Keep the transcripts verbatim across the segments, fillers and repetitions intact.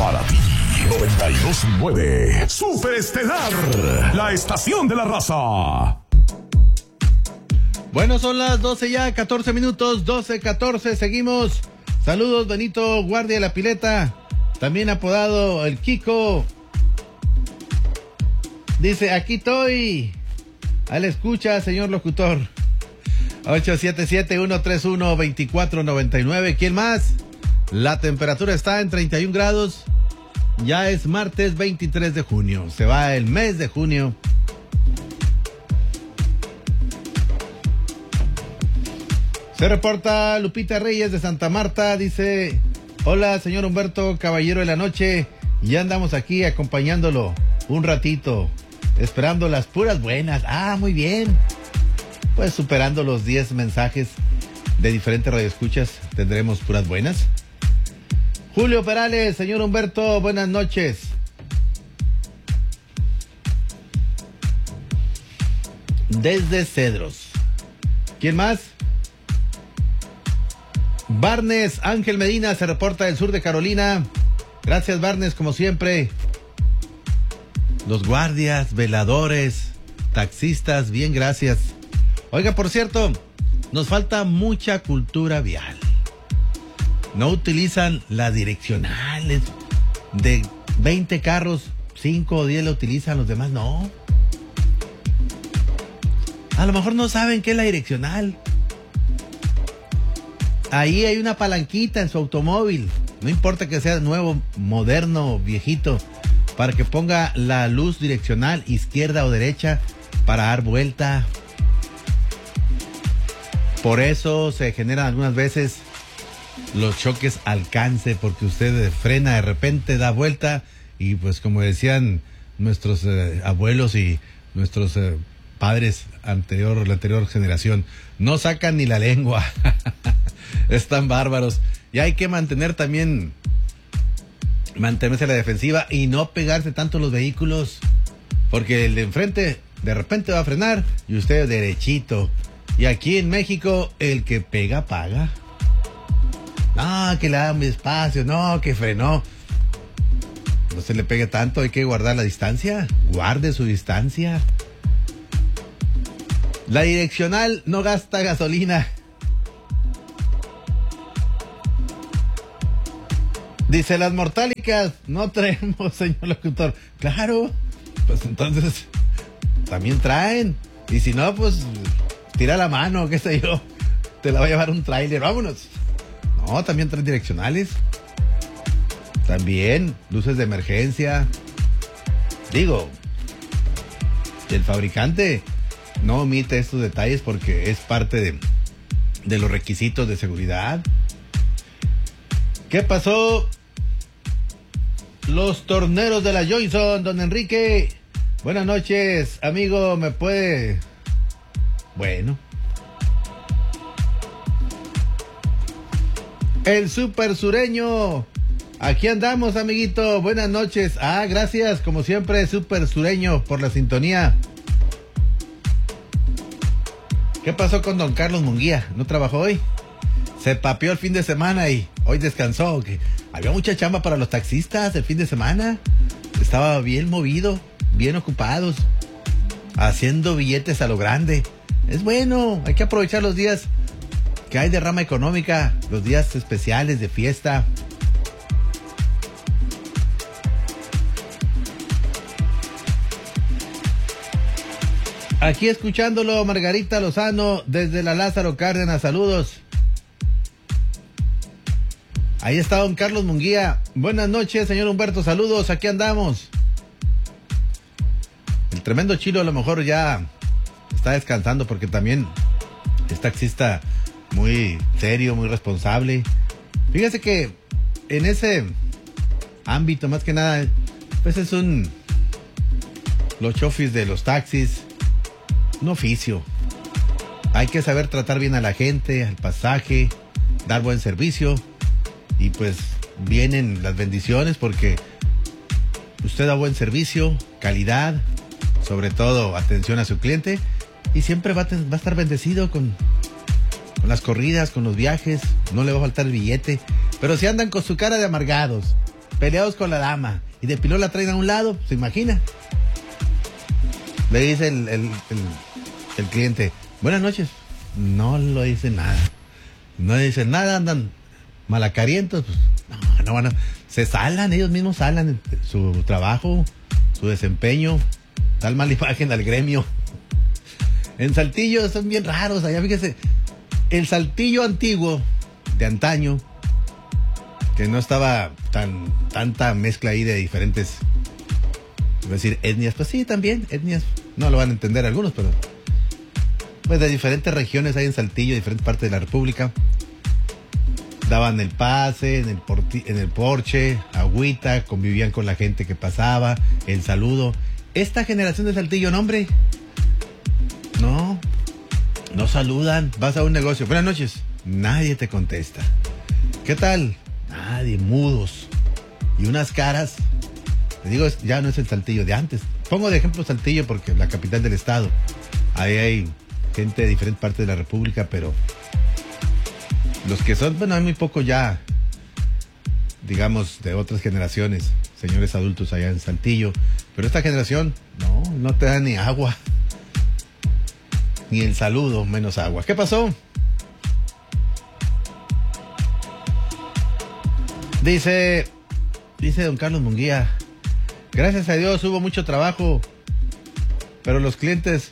Para ti, noventa y dos punto nueve. Superestelar, la estación de la raza. Bueno, son las doce ya, catorce minutos, doce catorce, seguimos. Saludos, Benito Guardia de la Pileta, también apodado el Kiko. Dice, aquí estoy. A la escucha, señor locutor. ocho siete siete, uno tres uno, dos cuatro nueve nueve. ¿Quién más? La temperatura está en treinta y un grados. Ya es martes veintitrés de junio. Se va el mes de junio. Se reporta Lupita Reyes de Santa Marta. Dice, hola, señor Humberto, caballero de la noche. Ya andamos aquí acompañándolo un ratito, esperando las puras buenas. Ah, muy bien. Pues superando los diez mensajes de diferentes radioescuchas, tendremos puras buenas. Julio Perales, señor Humberto, buenas noches. Desde Cedros. ¿Quién más? Barnes Ángel Medina se reporta del sur de Carolina. Gracias, Barnes, como siempre. Los guardias, veladores, taxistas, bien, gracias. Oiga, por cierto, nos falta mucha cultura vial. No utilizan las direccionales. De veinte carros, cinco o diez la utilizan, los demás no. A lo mejor no saben qué es la direccional. Ahí hay una palanquita en su automóvil. No importa que sea nuevo, moderno, viejito, para que ponga la luz direccional izquierda o derecha para dar vuelta. Por eso se generan algunas veces los choques alcance, porque usted frena, de repente da vuelta y pues como decían nuestros eh, abuelos y nuestros eh, padres anterior, la anterior generación, no sacan ni la lengua. Están bárbaros. Y hay que mantener también, mantenerse a la defensiva y no pegarse tanto los vehículos, porque el de enfrente de repente va a frenar y usted derechito. Y aquí en México, el que pega, paga. No, que le da muy despacio, no, que frenó. No se le pegue tanto, hay que guardar la distancia. Guarde su distancia. La direccional no gasta gasolina. Dice, las mortálicas no traemos, señor locutor. Claro, pues entonces también traen. Y si no, pues tira la mano, qué sé yo. Te la va a llevar un tráiler, vámonos. No, también traen direccionales. También luces de emergencia. Digo, el fabricante no omite estos detalles porque es parte de, de los requisitos de seguridad. ¿Qué pasó? Los torneros de la Johnson, don Enrique. Buenas noches, amigo, ¿me puede...? Bueno. El super sureño. Aquí andamos, amiguito. Buenas noches. Ah, gracias, como siempre, super sureño, por la sintonía. ¿Qué pasó con don Carlos Munguía? ¿No trabajó hoy? Se papeó el fin de semana y hoy descansó. Que había mucha chamba para los taxistas el fin de semana. Estaba bien movido, bien ocupados, haciendo billetes a lo grande. Es bueno, hay que aprovechar los días que hay de rama económica, los días especiales de fiesta. Aquí escuchándolo, Margarita Lozano, desde la Lázaro Cárdenas, saludos. Ahí está don Carlos Munguía. Buenas noches, señor Humberto, saludos, aquí andamos. El tremendo Chilo a lo mejor ya está descansando porque también es taxista muy serio, muy responsable. Fíjese que en ese ámbito, más que nada, pues es un... Los chofis de los taxis, un oficio. Hay que saber tratar bien a la gente, al pasaje, dar buen servicio. Y pues vienen las bendiciones porque usted da buen servicio, calidad, sobre todo atención a su cliente, y siempre va a, va a estar bendecido con, con las corridas, con los viajes, no le va a faltar el billete. Pero si andan con su cara de amargados, peleados con la dama, y de pilón la traen a un lado, ¿se imagina? Le dice el, el, el, el cliente, buenas noches. No lo dice nada. No dice nada, andan malacarientos. Pues, no, no van a... Se salan, ellos mismos salan su trabajo, su desempeño. Tal mala imagen al gremio. En Saltillo son bien raros. Allá, fíjese, el Saltillo antiguo, de antaño, que no estaba tan tanta mezcla ahí de diferentes, es decir, etnias. Pues sí, también, etnias. No lo van a entender algunos, pero... pues de diferentes regiones hay en Saltillo, diferentes partes de la República. Daban el pase en el, porti, en el porche, agüita, convivían con la gente que pasaba, el saludo. Esta generación de Saltillo, no, hombre, no, no saludan. Vas a un negocio, buenas noches, nadie te contesta. ¿Qué tal? Nadie, mudos. Y unas caras, te digo, ya no es el Saltillo de antes. Pongo de ejemplo Saltillo porque es la capital del estado. Ahí hay gente de diferentes partes de la República, pero los que son, bueno, hay muy poco ya, digamos, de otras generaciones, señores adultos allá en Saltillo, pero esta generación, no, no te da ni agua, ni el saludo, menos agua. ¿Qué pasó? Dice, dice don Carlos Munguía, gracias a Dios hubo mucho trabajo, pero los clientes...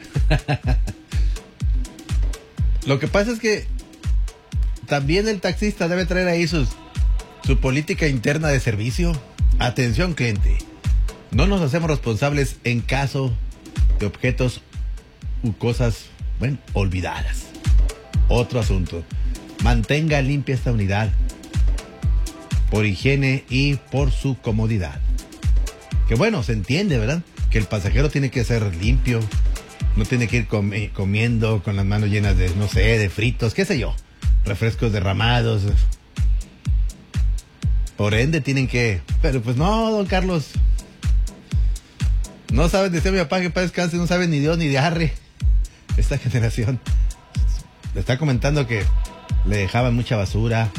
Lo que pasa es que también el taxista debe traer ahí sus, su política interna de servicio. Atención, cliente, no nos hacemos responsables en caso de objetos u cosas, bueno, olvidadas. Otro asunto, mantenga limpia esta unidad por higiene y por su comodidad. Que bueno, se entiende, ¿verdad? Que el pasajero tiene que ser limpio. No tiene que ir comi- comiendo con las manos llenas de, no sé, de fritos, qué sé yo, refrescos derramados. Por ende tienen que... Pero pues no, don Carlos. No saben, decía mi papá, que para descanse, no saben ni Dios ni de arre. Esta generación. Le está comentando que le dejaban mucha basura.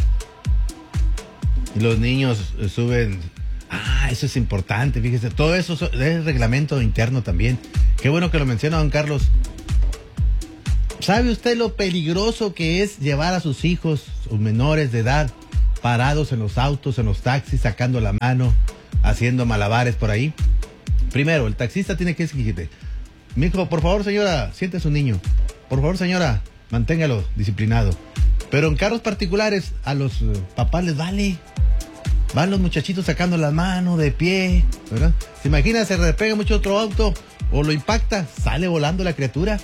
Y los niños suben... Ah, eso es importante, fíjese. Todo eso es reglamento interno también. Qué bueno que lo menciona don Carlos. ¿Sabe usted lo peligroso que es llevar a sus hijos, sus menores de edad, parados en los autos, en los taxis, sacando la mano, haciendo malabares por ahí? Primero, el taxista tiene que exigirte, mijo, por favor señora, siente a su niño. Por favor señora, manténgalo disciplinado. Pero en carros particulares, a los uh, papás les vale. Van los muchachitos sacando las manos de pie, ¿verdad? ¿Se imagina? Se repega mucho otro auto o lo impacta, sale volando la criatura.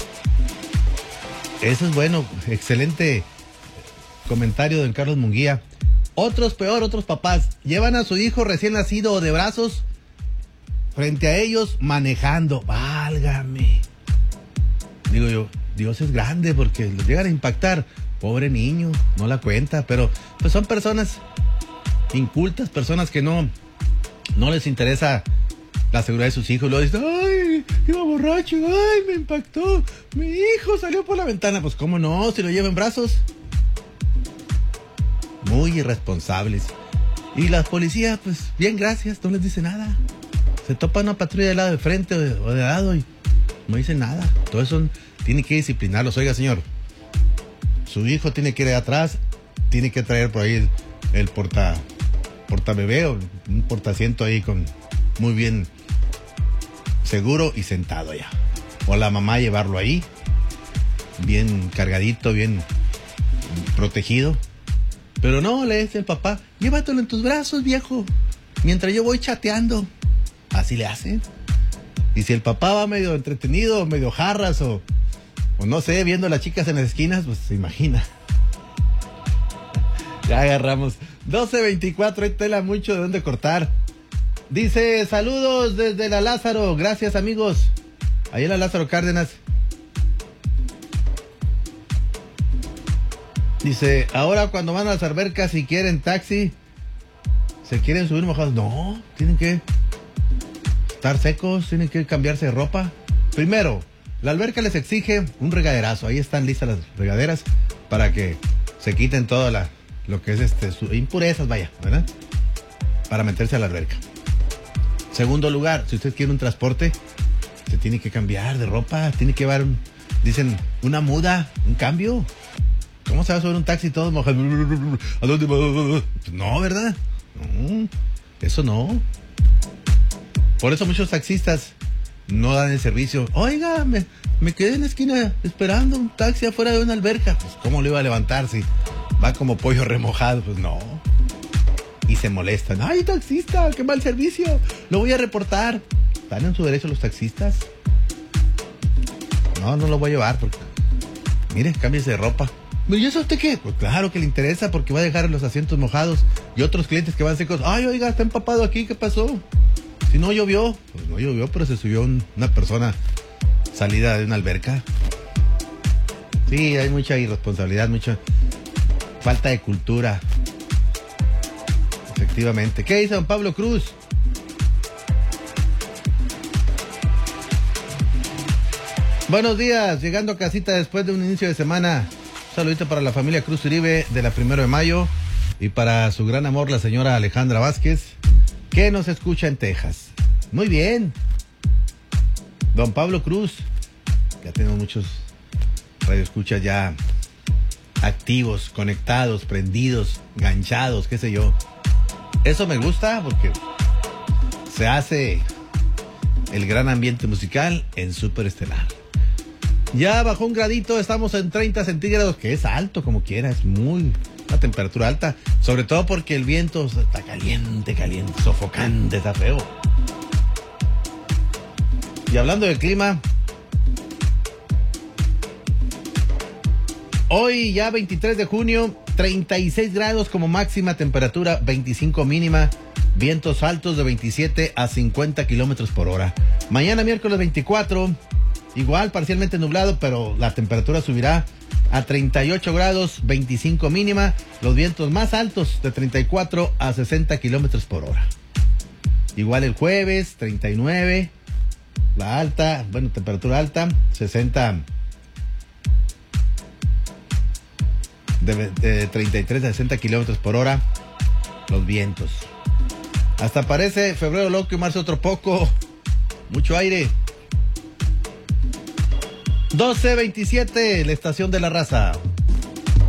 Eso es bueno, excelente comentario de don Carlos Munguía. Otros peor, otros papás, llevan a su hijo recién nacido de brazos frente a ellos manejando. Válgame. Digo yo, Dios es grande porque los llegan a impactar. Pobre niño, no la cuenta, pero pues son personas incultas, personas que no, no les interesa la seguridad de sus hijos. Luego dicen, ay, iba borracho, ay, me impactó, mi hijo salió por la ventana. Pues cómo no, si lo lleva en brazos. Muy irresponsables. Y las policías, pues bien, gracias, no les dice nada. Se topa una patrulla de lado de frente o de, o de lado y no dicen nada. Todo eso tiene que disciplinarlos. Oiga, señor, su hijo tiene que ir atrás, tiene que traer por ahí el, el porta porta bebé o un portaciento ahí con muy bien seguro y sentado allá. O la mamá llevarlo ahí, bien cargadito, bien protegido. Pero no, le dice el papá, llévatelo en tus brazos, viejo, mientras yo voy chateando. Así le hacen. Y si el papá va medio entretenido, medio jarras o, o no sé, viendo a las chicas en las esquinas, pues se imagina. Ya agarramos. doce veinticuatro, hay tela mucho de dónde cortar. Dice, saludos desde la Lázaro. Gracias, amigos. Ahí en la Lázaro Cárdenas. Dice, ahora cuando van a las albercas y quieren taxi, se quieren subir mojados. No, tienen que estar secos, tienen que cambiarse de ropa. Primero, la alberca les exige un regaderazo. Ahí están listas las regaderas para que se quiten toda la, lo que es este, su, impurezas, vaya, ¿verdad? para meterse a la alberca. Segundo lugar, si usted quiere un transporte, se tiene que cambiar de ropa, tiene que llevar, un, dicen, una muda, un cambio. ¿Cómo se va a subir un taxi todo mojado? ¿A dónde va? No, ¿verdad? No, eso no. Por eso muchos taxistas no dan el servicio. Oiga, me, me quedé en la esquina esperando un taxi afuera de una alberca. Pues, ¿cómo lo iba a levantar si va como pollo remojado? Pues no. Y se molestan. ¡Ay, taxista! ¡Qué mal servicio! Lo voy a reportar. ¿Están en su derecho los taxistas? No, no lo voy a llevar porque... Mire, cámbiese de ropa. ¿Y eso usted qué? Pues claro que le interesa porque va a dejar los asientos mojados. Y otros clientes que van secos. ¡Ay, oiga, está empapado aquí! ¿Qué pasó? Si no llovió. Pues no llovió, pero se subió un, una persona salida de una alberca. Sí, hay mucha irresponsabilidad, mucha falta de cultura. Efectivamente. ¿Qué dice don Pablo Cruz? Buenos días, llegando a casita después de un inicio de semana. Un saludito para la familia Cruz Uribe de la Primero de Mayo y para su gran amor, la señora Alejandra Vázquez, que nos escucha en Texas. Muy bien. Don Pablo Cruz, ya tenemos muchos radioescuchas ya activos, conectados, prendidos, ganchados, qué sé yo. Eso me gusta porque se hace el gran ambiente musical en Super Estelar. Ya bajó un gradito, estamos en treinta centígrados, que es alto como quiera, es muy una temperatura alta, sobre todo porque el viento está caliente, caliente, sofocante, está feo. Y hablando del clima, hoy ya veintitrés de junio, treinta y seis grados como máxima temperatura, veinticinco mínima, vientos altos de veintisiete a cincuenta kilómetros por hora. Mañana miércoles veinticuatro, igual parcialmente nublado, pero la temperatura subirá a treinta y ocho grados, veinticinco mínima, los vientos más altos de treinta y cuatro a sesenta kilómetros por hora. Igual el jueves, treinta y nueve, la alta, bueno, temperatura alta, sesenta, de, de treinta y tres a sesenta kilómetros por hora, los vientos. Hasta parece febrero loco y marzo otro poco, mucho aire. doce veintisiete, la estación de la raza.